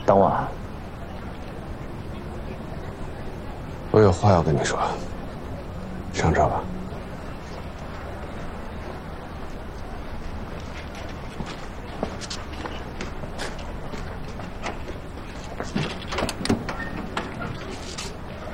等我啊。 我有话要跟你说，上车吧。